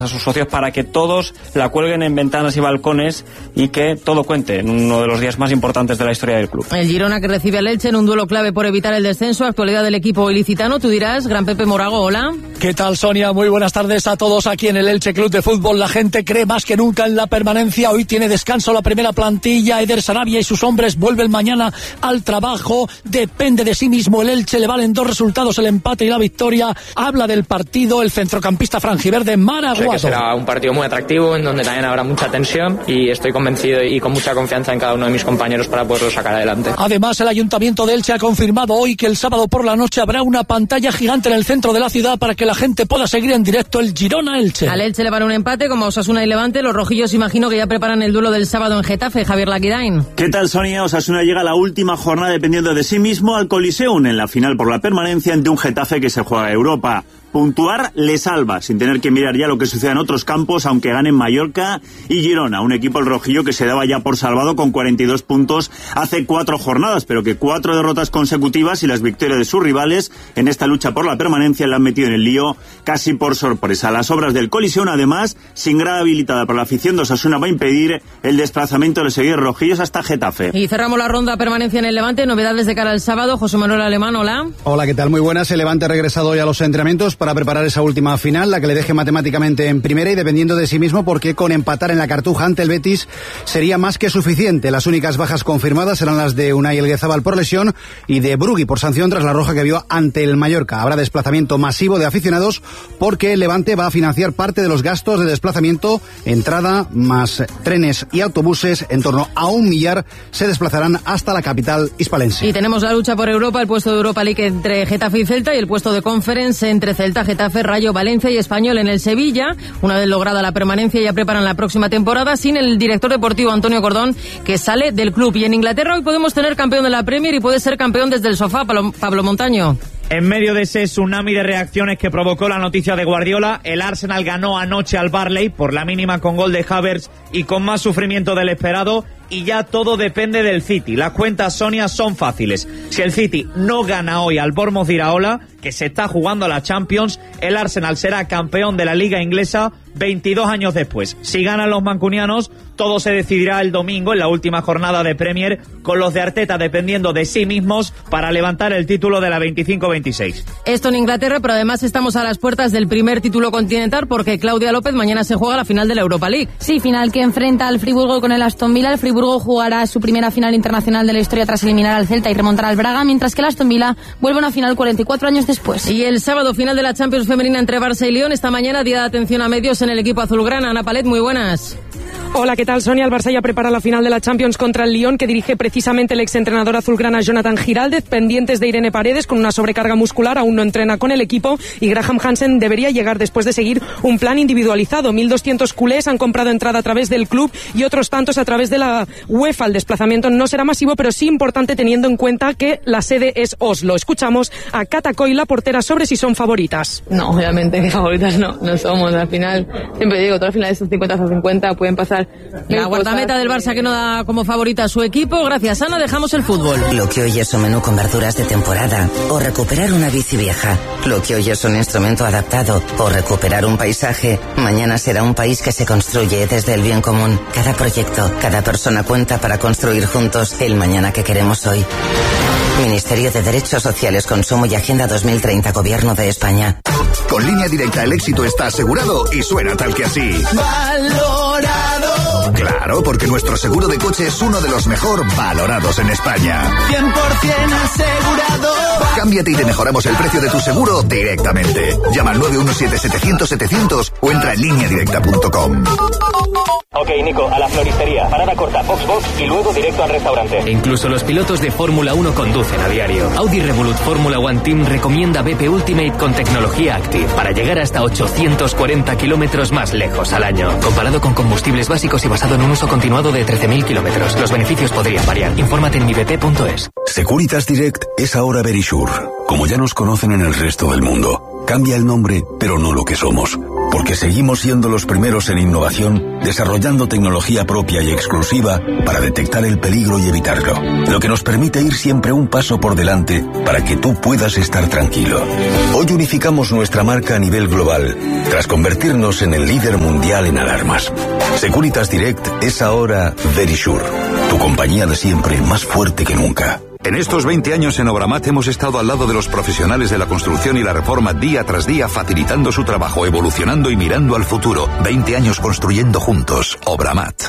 a sus socios para que todos la cuelguen en ventanas y balcones y que todo cuente en uno de los días más importantes de la historia del club. El Girona que recibe al Elche en un duelo clave por evitar el descenso. Actualidad del equipo ilicitano. Tú dirás, Gran Pepe Morago, hola. ¿Qué tal, Sonia? Muy buenas tardes a todos aquí en el Elche Club de Fútbol. La gente cree más que nunca en la permanencia. Hoy tiene descanso la primera plantilla. Eder Sarabia y sus hombres vuelven mañana al trabajo. Depende de sí mismo. El Elche le valen 2 resultados, el empate y la victoria. Habla del partido el centrocampista franjiverde Maraguato. Que será un partido muy atractivo en donde también habrá mucha tensión y estoy convencido y con mucha confianza en cada uno de mis compañeros para poderlo sacar adelante. Además, el Ayuntamiento de Elche ha confirmado hoy que el sábado por la noche habrá una pantalla gigante en el centro de la ciudad para que la gente pueda seguir en directo el Girona-Elche. Al Elche le vale un empate como Osasuna y Levante. Los rojillos imagino que ya preparan el duelo del sábado en Getafe. Javier Laquidain. ¿Qué tal, Sonia? Osasuna llega a la última jornada dependiendo de sí mismo al Coliseum en la final por la permanencia ante un Getafe que se juega a Europa. Puntuar le salva, sin tener que mirar ya lo que sucede en otros campos, aunque ganen Mallorca y Girona, un equipo el rojillo que se daba ya por salvado con 42 puntos hace 4 jornadas, pero que 4 derrotas consecutivas y las victorias de sus rivales en esta lucha por la permanencia le han metido en el lío casi por sorpresa. Las obras del Coliseum, además, sin grada habilitada por la afición de Osasuna, va a impedir el desplazamiento de los seguidores rojillos hasta Getafe. Y cerramos la ronda permanencia en el Levante. Novedades de cara al sábado. José Manuel Alemán, hola. Hola, ¿qué tal? Muy buenas. El Levante ha regresado hoy a los entrenamientos para preparar esa última final, la que le deje matemáticamente en primera y dependiendo de sí mismo, porque con empatar en la Cartuja ante el Betis sería más que suficiente. Las únicas bajas confirmadas serán las de Unai Elguezabal por lesión y de Brugui por sanción tras la roja que vio ante el Mallorca. Habrá desplazamiento masivo de aficionados porque el Levante va a financiar parte de los gastos de desplazamiento, entrada más trenes y autobuses. En torno a 1 millar se desplazarán hasta la capital hispalense. Y tenemos la lucha por Europa, el puesto de Europa League entre Getafe y Celta y el puesto de Conference entre Celta, Getafe, Rayo, Valencia y Español. En el Sevilla, una vez lograda la permanencia, ya preparan la próxima temporada sin el director deportivo Antonio Cordón, que sale del club. Y en Inglaterra hoy podemos tener campeón de la Premier y puede ser campeón desde el sofá, Pablo Montaño. En medio de ese tsunami de reacciones que provocó la noticia de Guardiola, el Arsenal ganó anoche al Burnley por la mínima con gol de Havertz y con más sufrimiento del esperado, y ya todo depende del City. Las cuentas, Sonia, son fáciles. Si el City no gana hoy al Bournemouth Iraola, que se está jugando a la Champions, el Arsenal será campeón de la Liga Inglesa 22 años después. Si ganan los mancunianos, todo se decidirá el domingo en la última jornada de Premier, con los de Arteta dependiendo de sí mismos para levantar el título de la 25-26. Esto en Inglaterra, pero además estamos a las puertas del primer título continental porque Claudia López mañana se juega la final de la Europa League. Sí, final que enfrenta al Friburgo con el Aston Villa. El Friburgo jugará su primera final internacional de la historia tras eliminar al Celta y remontar al Braga, mientras que el Aston Villa vuelve a una final 44 años después. Y el sábado final de la Champions femenina entre Barça y Lyon. Esta mañana día de atención a medios en el equipo azulgrana. Ana Palet, muy buenas. Hola, ¿qué tal, Sonia? El Barça ya prepara la final de la Champions contra el Lyon, que dirige precisamente el exentrenador azulgrana Jonathan Giraldez, pendientes de Irene Paredes con una sobrecarga muscular, aún no entrena con el equipo, y Graham Hansen debería llegar después de seguir un plan individualizado. 1.200 culés han comprado entrada a través del club y otros tantos a través de la UEFA. El desplazamiento no será masivo, pero sí importante teniendo en cuenta que la sede es Oslo. Escuchamos a Cata Coy, la portera, sobre si son favoritas. No, obviamente que favoritas no somos. Al final, siempre digo, todas las finales son 50-50, pueden pasar. La guardameta del Barça que no da como favorita a su equipo. Gracias, Ana, dejamos el fútbol. Lo que hoy es un menú con verduras de temporada, o recuperar una bici vieja. Lo que hoy es un instrumento adaptado, o recuperar un paisaje. Mañana será un país que se construye desde el bien común. Cada proyecto, cada persona cuenta para construir juntos el mañana que queremos hoy. Ministerio de Derechos Sociales, Consumo y Agenda 2030, Gobierno de España. Con Línea Directa el éxito está asegurado y suena tal que así. ¡Valorado! Claro, porque nuestro seguro de coche es uno de los mejor valorados en España. 100% asegurado. Cámbiate y te mejoramos el precio de tu seguro directamente. Llama al 917-700-700 o entra en lineadirecta.com. Ok, Nico, a la floristería. Parada corta, box y luego directo al restaurante. Incluso los pilotos de Fórmula 1 conducen a diario. Audi Revolut Fórmula One Team recomienda BP Ultimate con tecnología Active para llegar hasta 840 kilómetros más lejos al año. Comparado con combustibles básicos y basado en un uso continuado de 13.000 kilómetros. Los beneficios podrían variar. Infórmate en mibp.es. Securitas Direct es ahora Verisure. Como ya nos conocen en el resto del mundo. Cambia el nombre, pero no lo que somos. Porque seguimos siendo los primeros en innovación, desarrollando tecnología propia y exclusiva para detectar el peligro y evitarlo. Lo que nos permite ir siempre un paso por delante para que tú puedas estar tranquilo. Hoy unificamos nuestra marca a nivel global, tras convertirnos en el líder mundial en alarmas. Securitas Direct es ahora Verisure, tu compañía de siempre más fuerte que nunca. En estos 20 años en Obramat hemos estado al lado de los profesionales de la construcción y la reforma día tras día, facilitando su trabajo, evolucionando y mirando al futuro. 20 años construyendo juntos. Obramat.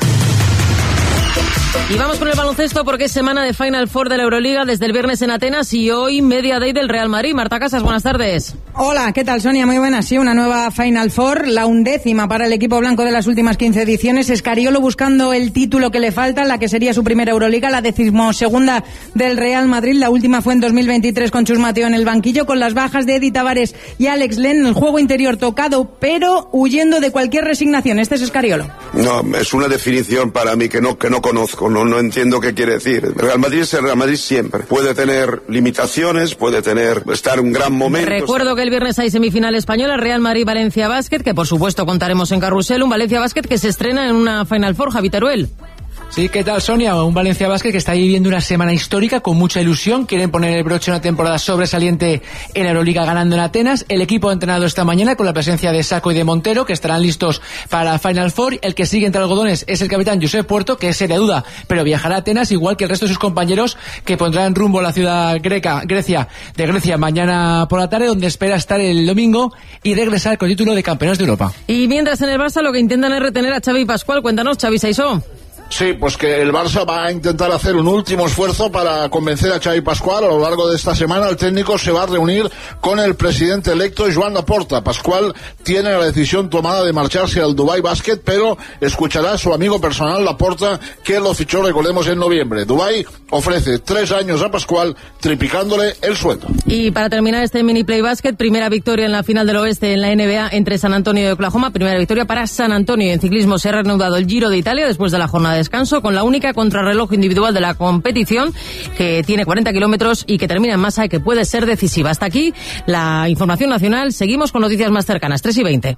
Y vamos con el baloncesto porque es semana de Final Four de la Euroliga desde el viernes en Atenas y hoy media day del Real Madrid. Marta Casas, buenas tardes. Hola, ¿qué tal, Sonia? Muy buenas. Sí, una nueva Final Four, la 11ª para el equipo blanco de las últimas 15 ediciones. Escariolo buscando el título que le falta, la que sería su primera Euroliga, la 12ª del Real Madrid. La última fue en 2023 con Chus Mateo en el banquillo, con las bajas de Eddie Tavares y Alex Len. El juego interior tocado, pero huyendo de cualquier resignación. Este es Escariolo. No, es una definición para mí que no conozco. No entiendo qué quiere decir. El Real Madrid es el Real Madrid siempre. Puede tener limitaciones, puede estar en un gran momento. Recuerdo que el viernes hay semifinal española, Real Madrid-Valencia Basket, que por supuesto contaremos en Carrusel, un Valencia Basket que se estrena en una Final Four. Javi Teruel. Sí, ¿qué tal, Sonia? Un Valencia Basket que está viviendo una semana histórica con mucha ilusión. Quieren poner el broche a una temporada sobresaliente en la Euroliga ganando en Atenas. El equipo ha entrenado esta mañana con la presencia de Sacco y de Montero, que estarán listos para Final Four. El que sigue entre algodones es el capitán Josep Puerto, que es seria duda, pero viajará a Atenas, igual que el resto de sus compañeros, que pondrán rumbo a la ciudad de Grecia mañana por la tarde, donde espera estar el domingo y regresar con el título de campeones de Europa. Y mientras en el Barça lo que intentan es retener a Xavi Pascual. Cuéntanos, Xavi Saisó. Sí, pues que el Barça va a intentar hacer un último esfuerzo para convencer a Xavi Pascual. A lo largo de esta semana el técnico se va a reunir con el presidente electo Joan Laporta. Pascual tiene la decisión tomada de marcharse al Dubai Basket, pero escuchará a su amigo personal Laporta, que lo fichó, recordemos, en noviembre. Dubai ofrece 3 años a Pascual, triplicándole el sueldo. Y para terminar este mini play basket, primera victoria en la final del oeste en la NBA entre San Antonio y Oklahoma. Primera victoria para San Antonio. En ciclismo se ha reanudado el Giro de Italia después de la jornada de descanso, con la única contrarreloj individual de la competición, que tiene 40 kilómetros y que termina en masa y que puede ser decisiva. Hasta aquí la información nacional. Seguimos con noticias más cercanas. 3:20.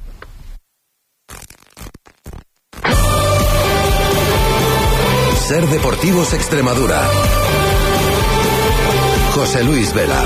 Ser Deportivos Extremadura. José Luis Vela.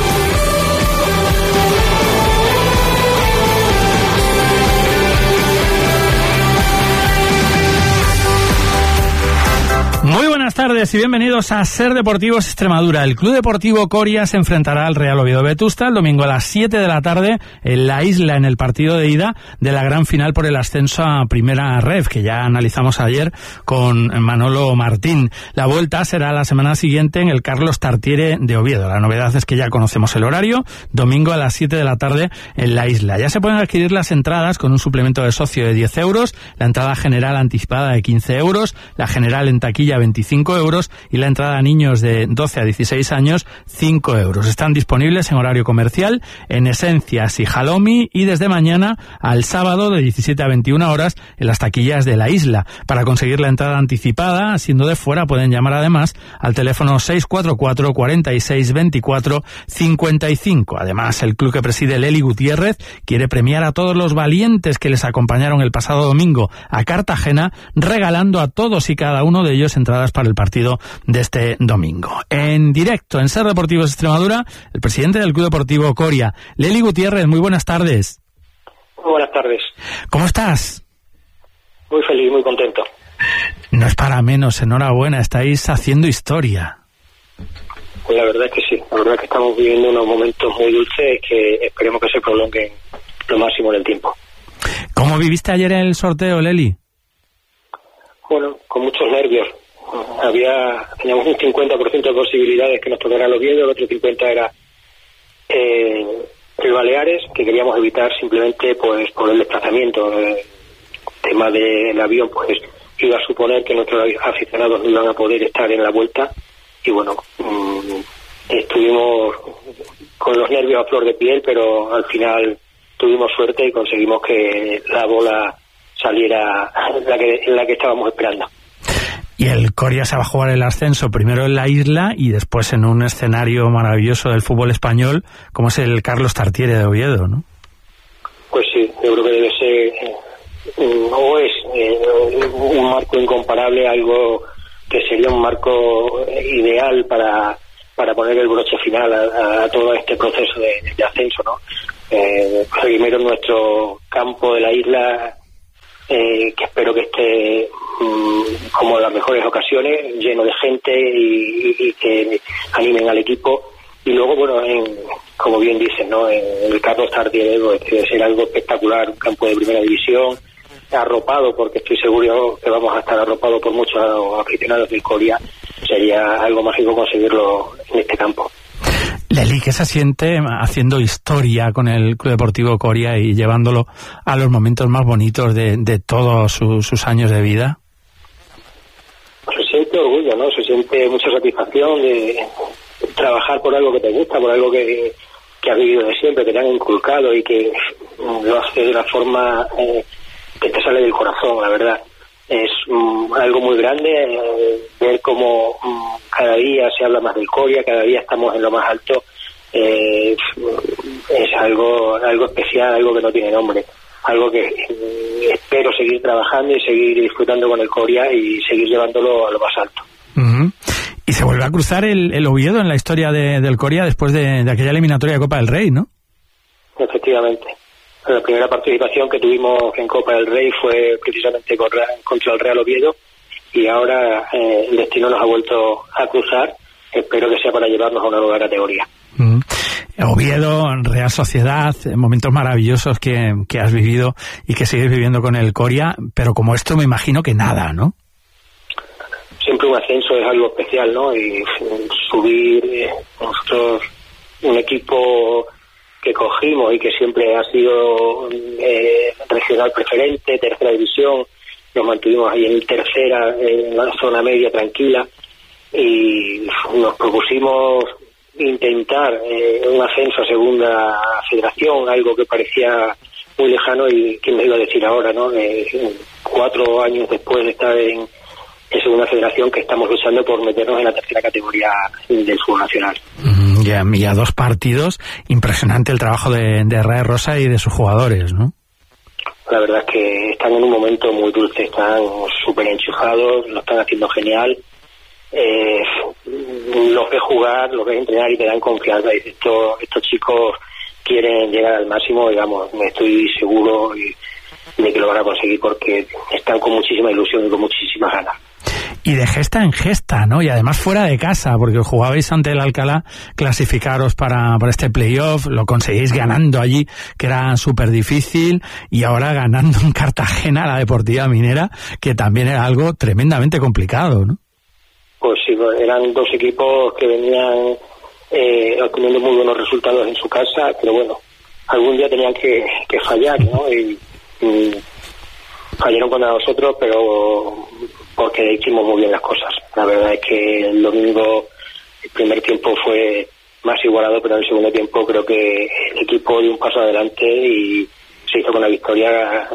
Muy buenas tardes y bienvenidos a Ser Deportivos Extremadura. El Club Deportivo Coria se enfrentará al Real Oviedo Vetusta el domingo a las 7 de la tarde en la isla, en el partido de ida de la gran final por el ascenso a Primera Ref, que ya analizamos ayer con Manolo Martín. La vuelta será la semana siguiente en el Carlos Tartiere de Oviedo. La novedad es que ya conocemos el horario, domingo a las 7 de la tarde en la isla. Ya se pueden adquirir las entradas con un suplemento de socio de 10 euros, la entrada general anticipada de 15 euros, la general en taquilla 25 euros y la entrada a niños de 12 a 16 años 5 euros. Están disponibles en horario comercial en Esencias y Jalomi y desde mañana al sábado de 17 a 21 horas en las taquillas de la isla. Para conseguir la entrada anticipada, siendo de fuera, pueden llamar además al teléfono 644 46 24 55. Además, el club que preside Leli Gutiérrez quiere premiar a todos los valientes que les acompañaron el pasado domingo a Cartagena, regalando a todos y cada uno de ellos entradas para el partido de este domingo. En directo en Ser Deportivos Extremadura, el presidente del Club Deportivo Coria, Leli Gutiérrez. Muy buenas tardes. Muy buenas tardes. ¿Cómo estás? Muy feliz, muy contento. No es para menos, enhorabuena, estáis haciendo historia. Pues la verdad es que sí, la verdad es que estamos viviendo unos momentos muy dulces que esperemos que se prolonguen lo máximo en el tiempo. ¿Cómo viviste ayer el sorteo, Bueno, con muchos nervios. Teníamos un 50% de posibilidades que nos tocara el Oviedo, el otro 50% era el Baleares, que queríamos evitar simplemente pues por el desplazamiento. El tema del avión pues iba a suponer que nuestros aficionados no iban a poder estar en la vuelta y bueno, estuvimos con los nervios a flor de piel, pero al final tuvimos suerte y conseguimos que la bola saliera en la que estábamos esperando. Y el Coria se va a jugar el ascenso primero en la isla y después en un escenario maravilloso del fútbol español como es el Carlos Tartiere de Oviedo, ¿no? Pues sí, yo creo que debe ser o es un marco incomparable, algo que sería un marco ideal para poner el broche final a todo este proceso de ascenso, ¿no? Primero nuestro campo de la isla, que espero que esté como en las mejores ocasiones, lleno de gente y que animen al equipo. Y luego, bueno, como bien dicen, ¿no? En el Carlos Tartiere debe ser algo espectacular, un campo de primera división, arropado, porque estoy seguro que vamos a estar arropados por muchos aficionados del Coria. Sería algo mágico conseguirlo en este campo. Leli, ¿qué se siente haciendo historia con el Club Deportivo Coria y llevándolo a los momentos más bonitos de todos sus años de vida? Se siente orgullo, ¿no? Se siente mucha satisfacción de trabajar por algo que te gusta, por algo que has vivido de siempre, que te han inculcado y que lo haces de una forma que te sale del corazón, la verdad. Es algo muy grande ver cómo cada día se habla más del Coria, cada día estamos en lo más alto. Es algo especial, algo que no tiene nombre, algo que espero seguir trabajando y seguir disfrutando con el Coria y seguir llevándolo a lo más alto. Uh-huh. Y se vuelve a cruzar el Oviedo en la historia del Coria después de aquella eliminatoria de Copa del Rey, ¿no? Efectivamente. La primera participación que tuvimos en Copa del Rey fue precisamente contra el Real Oviedo, y ahora el destino nos ha vuelto a cruzar. Espero que sea para llevarnos a una nueva categoría. Oviedo, Real Sociedad, momentos maravillosos que has vivido y que sigues viviendo con el Coria, pero como esto me imagino que nada, ¿no? Siempre un ascenso es algo especial, ¿no? Y subir nosotros un equipo que cogimos y que siempre ha sido regional preferente, tercera división, nos mantuvimos ahí en tercera, en la zona media tranquila, y nos propusimos intentar un ascenso a segunda federación, algo que parecía muy lejano, y quién me iba a decir ahora, ¿no? 4 años después de estar en segunda federación, que estamos luchando por meternos en la tercera categoría del fútbol nacional. Y a 2 partidos, impresionante el trabajo de Rae Rosa y de sus jugadores, ¿no? La verdad es que están en un momento muy dulce, están súper enchufados, lo están haciendo genial. Los ves jugar, los ves entrenar y te dan confianza. Estos chicos quieren llegar al máximo, digamos, me estoy seguro de que lo van a conseguir, porque están con muchísima ilusión y con muchísimas ganas. Y de gesta en gesta, ¿no? Y además fuera de casa, porque jugabais ante el Alcalá, clasificaros para este playoff, lo conseguís ganando allí, que era súper difícil, y ahora ganando en Cartagena la Deportiva Minera, que también era algo tremendamente complicado, ¿no? Pues sí, eran 2 equipos que venían obteniendo muy buenos resultados en su casa, pero bueno, algún día tenían que fallar, ¿no? Y fallaron contra nosotros, pero porque hicimos muy bien las cosas. La verdad es que el domingo, el primer tiempo fue más igualado, pero en el segundo tiempo creo que el equipo dio un paso adelante y se hizo con la victoria.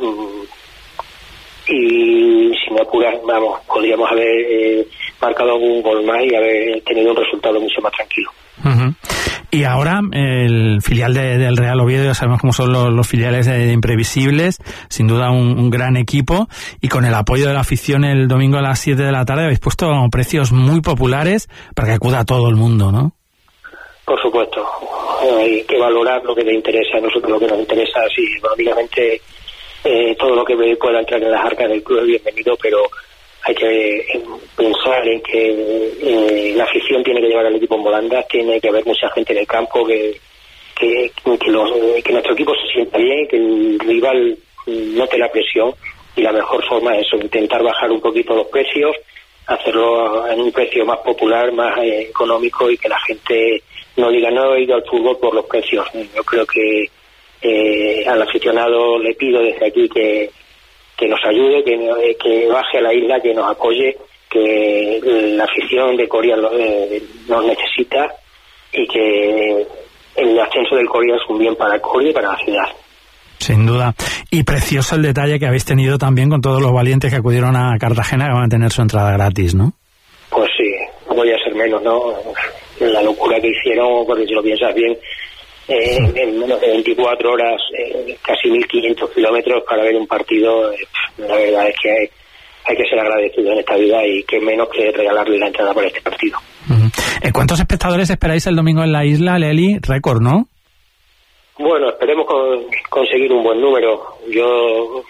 Y si me apuras, vamos, podríamos haber marcado algún gol más y haber tenido un resultado mucho más tranquilo. Uh-huh. Y ahora el filial del Real Oviedo, ya sabemos cómo son los filiales de Imprevisibles, sin duda un gran equipo, y con el apoyo de la afición el domingo a las 7 de la tarde habéis puesto precios muy populares para que acuda todo el mundo, ¿no? Por supuesto, hay que valorar lo que te interesa. A nosotros lo que nos interesa, sí, económicamente, todo lo que pueda entrar en las arcas del club es bienvenido, pero hay que pensar en que la afición tiene que llevar al equipo en volandas, tiene que haber mucha gente en el campo, que nuestro equipo se sienta bien, que el rival note la presión, y la mejor forma es eso, intentar bajar un poquito los precios, hacerlo en un precio más popular, más económico, y que la gente no diga no he ido al fútbol por los precios. Yo creo que al aficionado le pido desde aquí que nos ayude, que baje a la isla, que nos apoye, que la afición de Coria nos necesita, y que el ascenso del Coria es un bien para Coria y para la ciudad. Sin duda. Y precioso el detalle que habéis tenido también con todos los valientes que acudieron a Cartagena, que van a tener su entrada gratis, ¿no? Pues sí, no voy a ser menos, ¿no? La locura que hicieron, porque si lo piensas bien, en menos de 24 horas, casi 1.500 kilómetros para ver un partido. La verdad es que hay que ser agradecido en esta vida y que menos que regalarle la entrada para este partido. ¿Cuántos espectadores esperáis el domingo en la isla, Leli? Récord, ¿no? Bueno, esperemos conseguir un buen número. Yo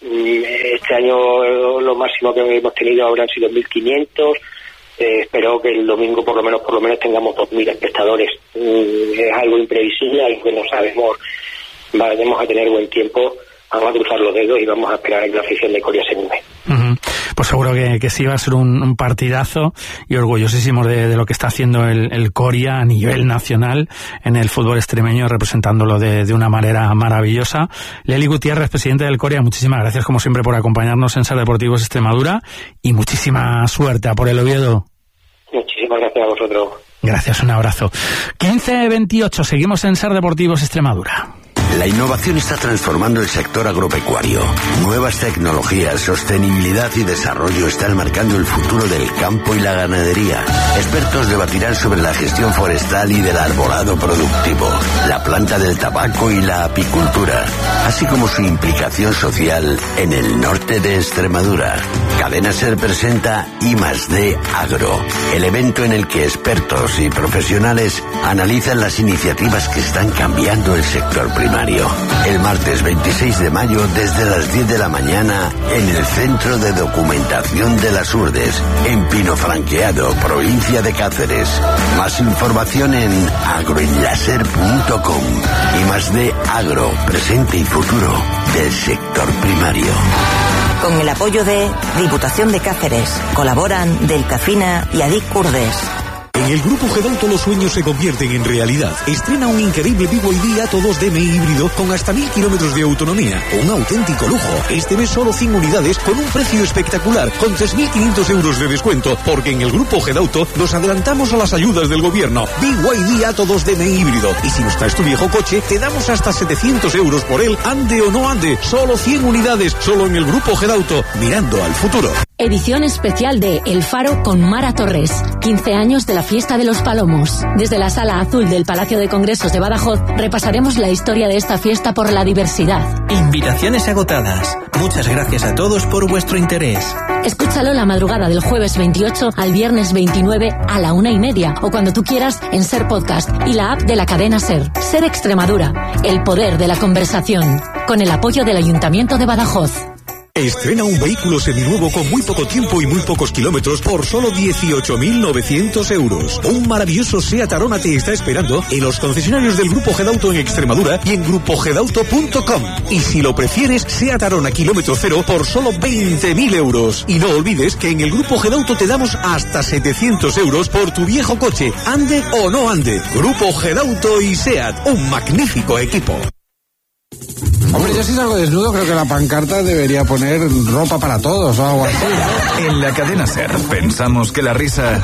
este año lo máximo que hemos tenido habrán sido 1.500. Espero que el domingo por lo menos tengamos 2.000 espectadores. Es algo imprevisible, algo que no sabemos. Vamos a tener buen tiempo, vamos a cruzar los dedos y vamos a esperar a que la afición de Coria se anime. Pues seguro que sí va a ser un partidazo y orgullosísimos de lo que está haciendo el Coria a nivel nacional en el fútbol extremeño, representándolo de una manera maravillosa. Leli Gutiérrez, presidente del Coria, muchísimas gracias como siempre por acompañarnos en Ser Deportivos Extremadura y muchísima suerte a por el Oviedo. Muchísimas gracias a vosotros. Gracias, un abrazo. 15:28, seguimos en Ser Deportivos Extremadura. La innovación está transformando el sector agropecuario. Nuevas tecnologías, sostenibilidad y desarrollo están marcando el futuro del campo y la ganadería. Expertos debatirán sobre la gestión forestal y del arbolado productivo, la planta del tabaco y la apicultura, así como su implicación social en el norte de Extremadura. Cadena SER presenta I+D Agro, el evento en el que expertos y profesionales analizan las iniciativas que están cambiando el sector primario. El martes 26 de mayo desde las 10 de la mañana en el Centro de Documentación de las Urdes, en Pino Franqueado, provincia de Cáceres. Más información en agroenlaser.com. I+D Agro, presente y futuro del sector primario. Con el apoyo de Diputación de Cáceres, colaboran Delcafina y Adic Curdes. En el Grupo Gedauto los sueños se convierten en realidad. Estrena un increíble BYD Atto 2DM híbrido con hasta 1.000 kilómetros de autonomía. Un auténtico lujo. Este mes solo 100 unidades con un precio espectacular, con 3.500 euros de descuento, porque en el Grupo Gedauto nos adelantamos a las ayudas del gobierno. BYD Atto 2DM híbrido. Y si nos traes tu viejo coche, te damos hasta 700 euros por él, ande o no ande. Solo 100 unidades, solo en el Grupo Gedauto, mirando al futuro. Edición especial de El Faro con Mara Torres. 15 años de la Fiesta de los Palomos. Desde la Sala Azul del Palacio de Congresos de Badajoz repasaremos la historia de esta fiesta por la diversidad. Invitaciones agotadas. Muchas gracias a todos por vuestro interés. Escúchalo la madrugada del jueves 28 al viernes 29 a la 1:30 o cuando tú quieras en Ser Podcast y la app de la cadena Ser. Ser Extremadura. El poder de la conversación. Con el apoyo del Ayuntamiento de Badajoz. Estrena un vehículo seminuevo con muy poco tiempo y muy pocos kilómetros por solo 18.900 euros. Un maravilloso Seat Arona te está esperando en los concesionarios del Grupo Gedauto en Extremadura y en grupogedauto.com. Y si lo prefieres, Seat Arona kilómetro cero por solo 20.000 euros. Y no olvides que en el Grupo Gedauto te damos hasta 700 euros por tu viejo coche, ande o no ande. Grupo Gedauto y Seat, un magnífico equipo. Hombre, yo si salgo desnudo creo que la pancarta debería poner ropa para todos o algo así, ¿no? En la cadena SER pensamos que la risa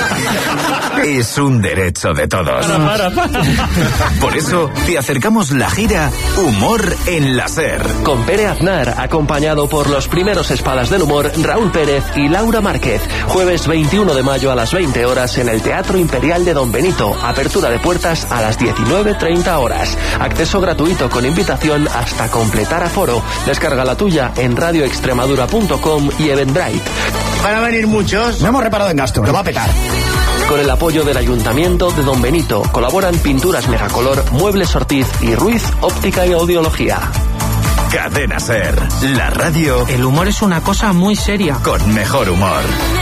es un derecho de todos. Para. Por eso te acercamos la gira Humor en la SER. Con Pere Aznar, acompañado por los primeros espadas del humor, Raúl Pérez y Laura Márquez. Jueves 21 de mayo a las 20 horas en el Teatro Imperial de Don Benito. Apertura de puertas a las 19:30 horas. Acceso gratuito con invitación hasta completar aforo. Descarga la tuya en radioextremadura.com y Eventbrite. Van a venir muchos. No hemos reparado en gasto, lo va a petar. Con el apoyo del Ayuntamiento de Don Benito colaboran Pinturas Megacolor, Muebles Ortiz y Ruiz Óptica y Audiología. Cadena SER, la radio. El humor es una cosa muy seria. Con mejor humor.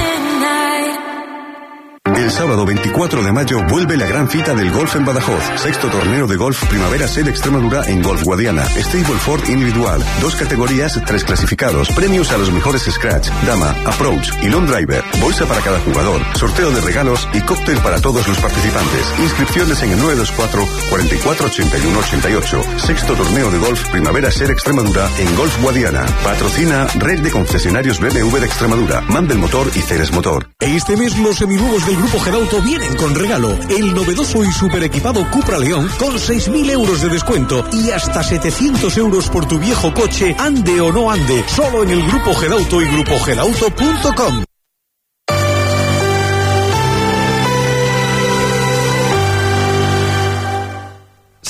El sábado 24 de mayo vuelve la gran cita del golf en Badajoz. 6º torneo de golf Primavera SER Extremadura en Golf Guadiana. Stableford individual. 2 categorías, 3 clasificados. Premios a los mejores scratch, dama, approach y long driver. Bolsa para cada jugador. Sorteo de regalos y cóctel para todos los participantes. Inscripciones en el 924 44 81 88. 6º torneo de golf Primavera SER Extremadura en Golf Guadiana. Patrocina Red de Concesionarios BMW de Extremadura. Mandel Motor y Ceres Motor. Este mes los seminuevos del Grupo Gedauto vienen con regalo. El novedoso y super equipado Cupra León con 6.000 euros de descuento y hasta 700 euros por tu viejo coche, ande o no ande. Solo en el Grupo Gedauto y grupogedauto.com.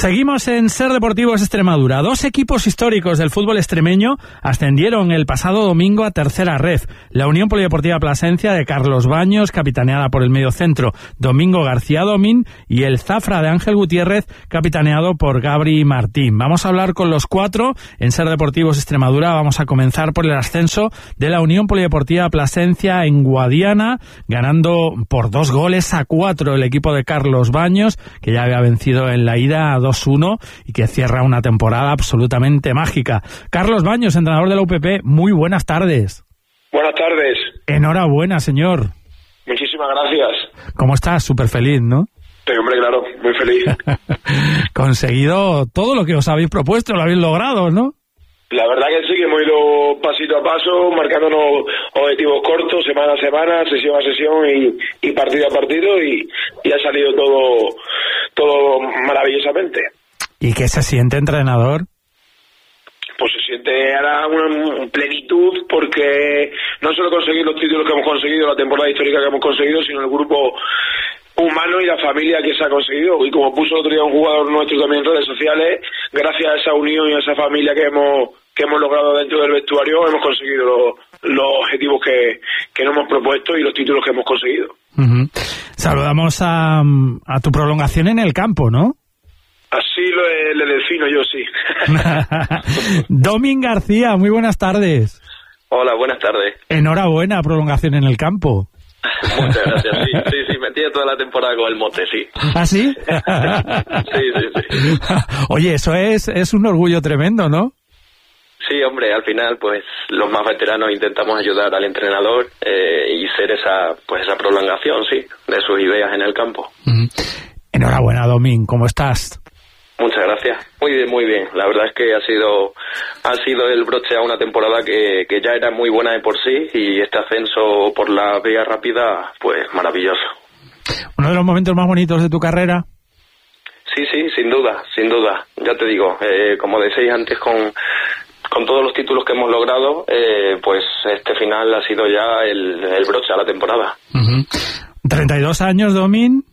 Seguimos en Ser Deportivos Extremadura. 2 equipos históricos del fútbol extremeño ascendieron el pasado domingo a tercera ref. La Unión Polideportiva Plasencia de Carlos Baños, capitaneada por el mediocentro Domingo García Domín, y el Zafra de Ángel Gutiérrez, capitaneado por Gabri Martín. Vamos a hablar con los 4 en Ser Deportivos Extremadura. Vamos a comenzar por el ascenso de la Unión Polideportiva Plasencia en Guadiana, ganando por 2-4 el equipo de Carlos Baños, que ya había vencido en la ida 2-1 y que cierra una temporada absolutamente mágica. Carlos Baños, entrenador de la UPP, muy buenas tardes. Buenas tardes. Enhorabuena, señor. Muchísimas gracias. ¿Cómo estás? Súper feliz, ¿no? Sí, hombre, claro, muy feliz. Conseguido todo lo que os habéis propuesto, lo habéis logrado, ¿no? La verdad que sí, que hemos ido pasito a paso, marcándonos objetivos cortos, semana a semana, sesión a sesión y partido a partido, y ha salido todo maravillosamente. ¿Y qué se siente, entrenador? Pues se siente ahora una plenitud, porque no solo conseguir los títulos que hemos conseguido, la temporada histórica que hemos conseguido, sino el grupo humano y la familia que se ha conseguido. Y como puso el otro día un jugador nuestro también en redes sociales, gracias a esa unión y a esa familia que hemos logrado dentro del vestuario, hemos conseguido los objetivos que nos hemos propuesto y los títulos que hemos conseguido. Uh-huh. Saludamos a tu prolongación en el campo, ¿no? Así le defino yo, sí. Domín García, muy buenas tardes. Hola, buenas tardes. Enhorabuena, prolongación en el campo. Muchas gracias, sí, me tiene toda la temporada con el mote, sí. ¿Ah, sí? Sí. Oye, eso es un orgullo tremendo, ¿no? Sí, hombre, al final, pues, los más veteranos intentamos ayudar al entrenador y ser esa prolongación, sí, de sus ideas en el campo. Enhorabuena, Domín, ¿cómo estás? Muchas gracias. Muy bien. La verdad es que ha sido el broche a una temporada que ya era muy buena de por sí, y este ascenso por la vía rápida, pues maravilloso. ¿Uno de los momentos más bonitos de tu carrera? Sí, sin duda. Ya te digo, como decéis antes, con todos los títulos que hemos logrado, pues este final ha sido ya el broche a la temporada. 32 años, Domín.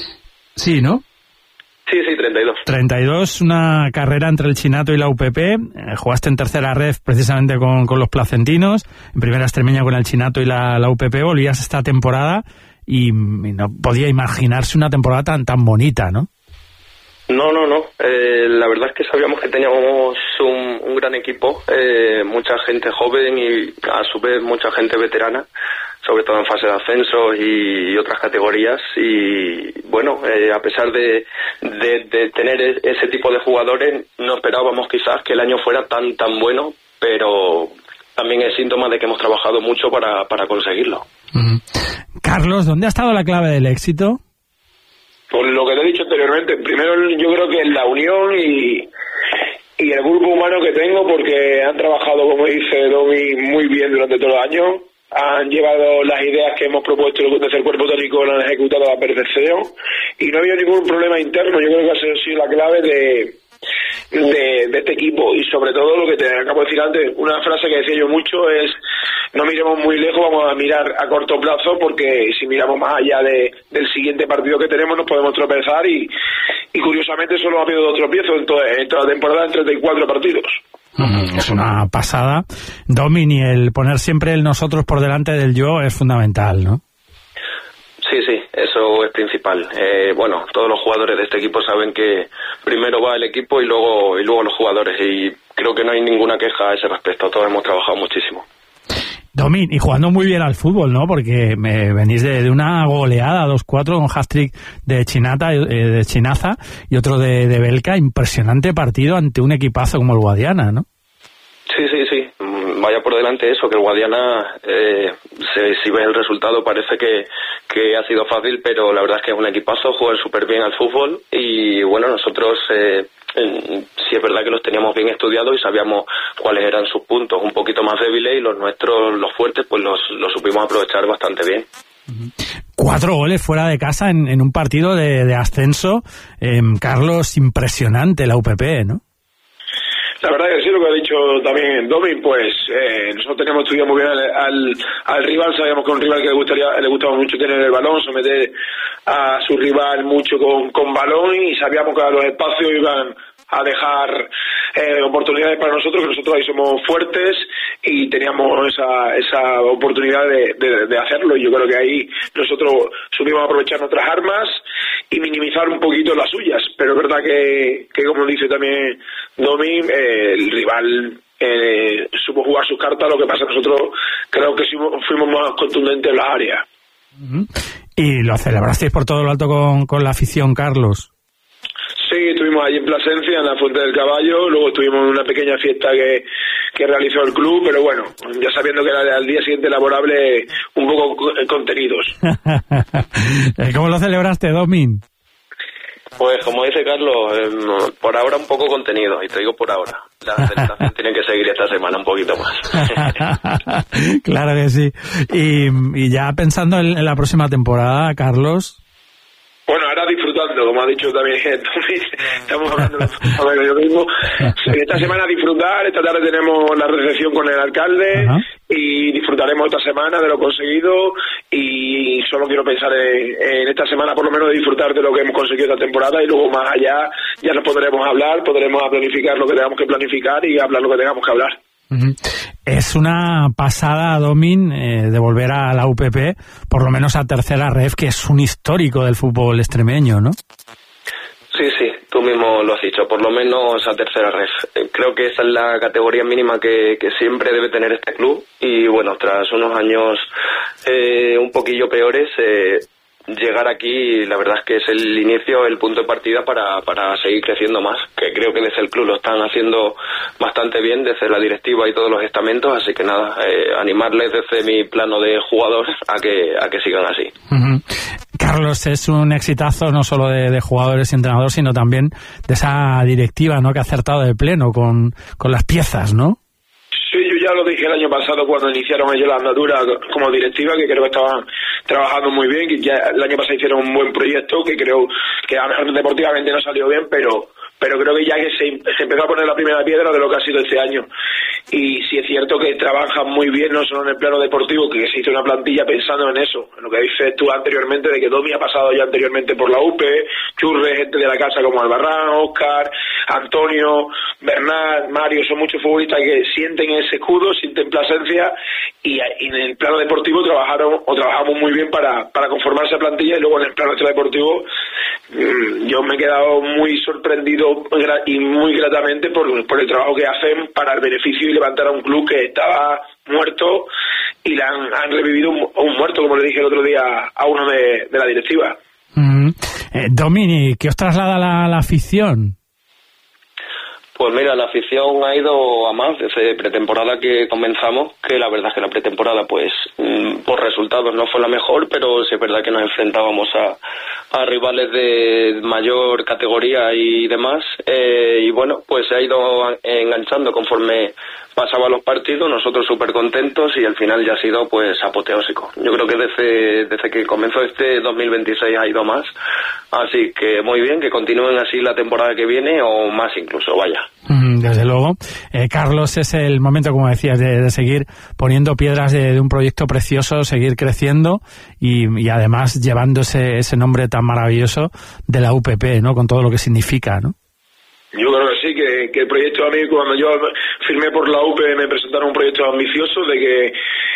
Sí, ¿no? Sí, 32. 32, una carrera entre el Chinato y la UPP. Jugaste en tercera ref precisamente con los placentinos, en primera extremeña con el Chinato y la UPP. Volvías esta temporada y no podía imaginarse una temporada tan bonita, ¿no? No. La verdad es que sabíamos que teníamos un gran equipo, mucha gente joven y a su vez mucha gente veterana, sobre todo en fase de ascenso y otras categorías, y bueno, a pesar de tener ese tipo de jugadores, no esperábamos quizás que el año fuera tan bueno, pero también es síntoma de que hemos trabajado mucho para conseguirlo. Carlos, ¿dónde ha estado la clave del éxito? Por lo que te he dicho anteriormente, primero yo creo que es la unión y el grupo humano que tengo, porque han trabajado, como dice Domi, muy bien durante todo el año. Han llevado las ideas que hemos propuesto desde el cuerpo técnico, las han ejecutado a la perfección y no ha habido ningún problema interno. Yo creo que ha sido la clave de este equipo, y sobre todo lo que te acabo de decir antes, una frase que decía yo mucho es: no miremos muy lejos, vamos a mirar a corto plazo, porque si miramos más allá del siguiente partido que tenemos nos podemos tropezar, y curiosamente solo ha habido 2 tropiezos en toda la temporada en 34 partidos. Es una pasada, Domín, y el poner siempre el nosotros por delante del yo es fundamental, ¿no? Sí, eso es principal. Bueno, todos los jugadores de este equipo saben que primero va el equipo y luego los jugadores, y creo que no hay ninguna queja a ese respecto. Todos hemos trabajado muchísimo. Domín, y jugando muy bien al fútbol, ¿no? Porque venís de una goleada 2-4, un hat-trick de Chinaza y otro de Belka. Impresionante partido ante un equipazo como el Guadiana, ¿no? Sí. Vaya por delante eso, que el Guadiana, si ves el resultado, parece que ha sido fácil, pero la verdad es que es un equipazo, juegan súper bien al fútbol, y bueno, nosotros sí es verdad que los teníamos bien estudiados y sabíamos cuáles eran sus puntos un poquito más débiles, y los nuestros, los fuertes, pues los supimos aprovechar bastante bien. 4 goles fuera de casa en un partido de ascenso. Carlos, impresionante la UPP, ¿no? La verdad que sí, lo que ha dicho también Domi, pues nosotros teníamos estudiado muy bien al rival, sabíamos que un rival que le gustaba mucho tener el balón, someter a su rival mucho con balón, y sabíamos que a los espacios iban a dejar oportunidades para nosotros, que nosotros ahí somos fuertes y teníamos esa oportunidad de hacerlo, y yo creo que ahí nosotros supimos aprovechar nuestras armas y minimizar un poquito las suyas, pero es verdad que como dice también Domi, el rival supo jugar sus cartas, lo que pasa nosotros creo que fuimos más contundentes en las áreas. Y lo celebrasteis por todo lo alto con la afición, Carlos. Sí, estuvimos allí en Plasencia, en la Fuente del Caballo, luego estuvimos en una pequeña fiesta que realizó el club, pero bueno, ya sabiendo que era al día siguiente laborable, un poco contenidos. ¿Cómo lo celebraste, Domin? Pues como dice Carlos, por ahora un poco contenido, y te digo por ahora. La celebración tiene que seguir esta semana un poquito más. Claro que sí. Y ya pensando en la próxima temporada, Carlos... Bueno, ahora disfrutando, como ha dicho también estamos hablando de lo mismo. Esta semana disfrutar, esta tarde tenemos la recepción con el alcalde. Ajá. Y disfrutaremos esta semana de lo conseguido, y solo quiero pensar en esta semana por lo menos de disfrutar de lo que hemos conseguido esta temporada, y luego más allá ya nos podremos hablar, podremos planificar lo que tengamos que planificar y hablar lo que tengamos que hablar. Es una pasada, Domin, de volver a la UPP, por lo menos a tercera ref, que es un histórico del fútbol extremeño, ¿no? Sí, tú mismo lo has dicho, por lo menos a tercera ref. Creo que esa es la categoría mínima que siempre debe tener este club, y bueno, tras unos años un poquillo peores, llegar aquí, la verdad es que es el inicio, el punto de partida para seguir creciendo más, que creo que desde el club lo están haciendo bastante bien, desde la directiva y todos los estamentos, así que nada, animarles desde mi plano de jugador a que sigan así. Carlos, es un exitazo no solo de jugadores y entrenadores, sino también de esa directiva, ¿no?, que ha acertado de pleno con las piezas, ¿no? Sí, yo ya lo dije el año pasado cuando iniciaron ellos la andadura como directiva, que creo que estaban trabajando muy bien, que ya el año pasado hicieron un buen proyecto, que creo que a lo mejor deportivamente no salió bien, pero creo que ya que se empezó a poner la primera piedra de lo que ha sido este año. Y sí es cierto que trabajan muy bien, no solo en el plano deportivo, que se hizo una plantilla pensando en eso, en lo que dices tú anteriormente, de que Domi ha pasado ya anteriormente por la UPE, Churre, gente de la casa como Albarrán, Óscar, Antonio, Bernat, Mario, son muchos futbolistas que sienten ese escudo, sienten Plasencia, y en el plano deportivo trabajamos muy bien para conformar esa plantilla, y luego en el plano extradeportivo yo me he quedado muy sorprendido y muy gratamente por el trabajo que hacen para el beneficio y levantar a un club que estaba muerto, y le han revivido un muerto, como le dije el otro día a uno de la directiva. Domini, ¿qué os traslada la afición? Pues mira, la afición ha ido a más desde pretemporada que comenzamos, que la verdad es que la pretemporada, pues, por resultados no fue la mejor, pero sí es verdad que nos enfrentábamos a rivales de mayor categoría y demás, y bueno, pues se ha ido enganchando conforme pasaban los partidos, nosotros súper contentos, y al final ya ha sido pues apoteósico. Yo creo que desde que comenzó este 2026 ha ido más, así que muy bien, que continúen así la temporada que viene o más incluso, vaya. Desde luego. Carlos, es el momento, como decías, de seguir poniendo piedras de un proyecto precioso, seguir creciendo y además llevando ese nombre tan maravilloso de la UPP, ¿no?, con todo lo que significa, ¿no? Yo creo que sí, que el proyecto, a mí cuando yo firmé por la UPE me presentaron un proyecto ambicioso de que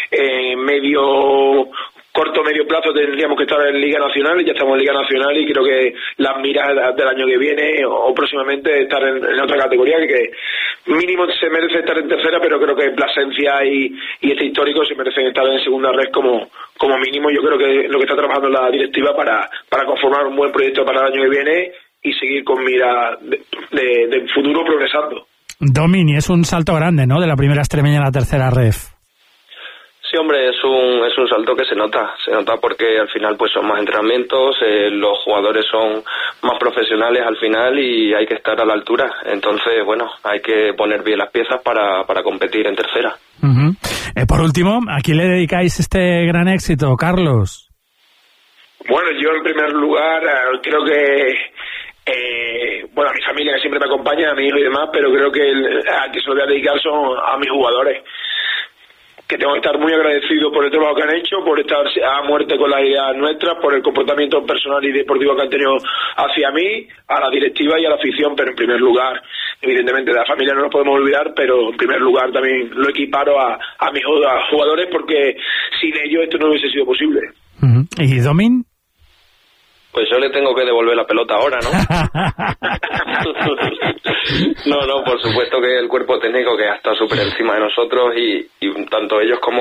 corto medio plazo tendríamos que estar en Liga Nacional, y ya estamos en Liga Nacional, y creo que las miras del año que viene o próximamente estar en otra categoría, que mínimo se merece estar en tercera, pero creo que Plasencia y este histórico se merecen estar en segunda red como mínimo. Yo creo que lo que está trabajando la directiva para conformar un buen proyecto para el año que viene y seguir con mira de futuro progresando. Domini, es un salto grande, ¿no?, de la primera extremeña a la tercera ref. Sí, hombre, es un salto que se nota porque al final pues son más entrenamientos, los jugadores son más profesionales al final y hay que estar a la altura. Entonces, bueno, hay que poner bien las piezas para competir en tercera. Por último, ¿a quién le dedicáis este gran éxito, Carlos? Bueno, yo en primer lugar creo que bueno, a mi familia que siempre me acompaña, a mi hijo y demás, pero creo que a que se lo voy a dedicar son a mis jugadores, que tengo que estar muy agradecido por el trabajo que han hecho, por estar a muerte con las ideas nuestras, por el comportamiento personal y deportivo que han tenido hacia mí, a la directiva y a la afición, pero en primer lugar, evidentemente de la familia no nos podemos olvidar, pero en primer lugar también lo equiparo a mis jugadores, porque sin ellos esto no hubiese sido posible. ¿Y Domin? Pues yo le tengo que devolver la pelota ahora, ¿no? No, por supuesto que el cuerpo técnico que ha estado súper encima de nosotros y tanto ellos como